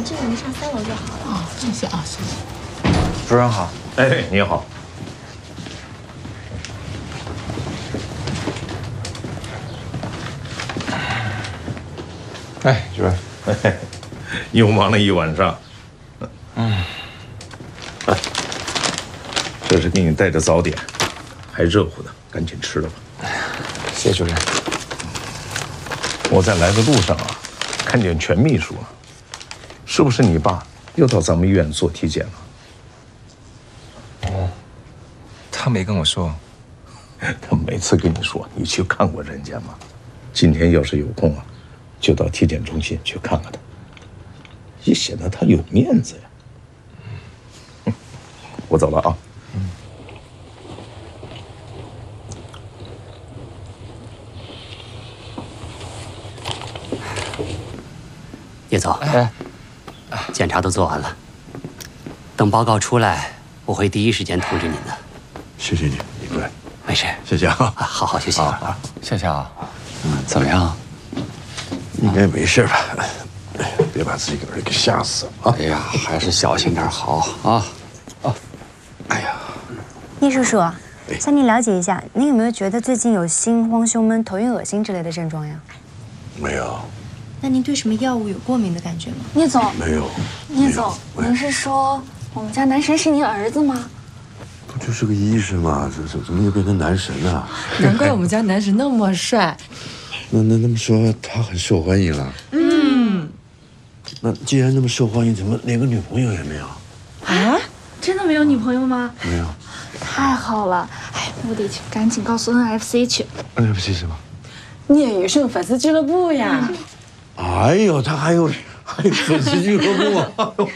这个你上3楼就好了。 哦，谢谢啊，谢谢。 主任好。 哎，你好。 哎，主任， 又忙了一晚上。这是给你带的早点，还热乎呢，赶紧吃了吧。 谢谢主任。 我在来的路上啊，看见全秘书了，是不是你爸又到咱们医院做体检了？ 哦，他没跟我说。 他每次跟你说，你去看过人家吗？今天要是有空啊，就到体检中心去看看他，也显得他有面子呀。我走了啊。 叶总，检查都做完了，等报告出来，我会第一时间通知您的。 谢谢你，李主任。 没事， 谢谢啊， 好好休息啊。 谢谢啊。怎么样？ 应该没事吧？别把自己个儿给吓死啊！ 哎呀，还是小心点好啊。 哎呀， 叶叔叔，向您了解一下，您有没有觉得最近有心慌、胸闷、头晕、恶心之类的症状呀？ 没有。 那您对什么药物有过敏的感觉吗？ 聂总， 没有。 聂总，您是说我们家男神是您儿子吗？ 不就是个医生吗？怎么又变成男神了？ 难怪我们家男神那么帅。 那么说他很受欢迎了？那既然那么受欢迎，怎么连个女朋友也没有？ 啊，真的没有女朋友吗？ 没有。 太好了，哎，我得去赶紧告诉 NFC 去。 NFC 什么？ 聂宇胜粉丝俱乐部呀。 哎呦，他还有粉丝俱乐部啊！